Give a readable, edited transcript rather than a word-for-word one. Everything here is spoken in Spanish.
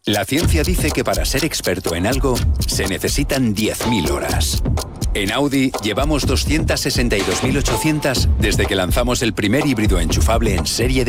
La ciencia dice que para ser experto en algo se necesitan 10.000 horas. En Audi llevamos 262.800 desde que lanzamos el primer híbrido enchufable en serie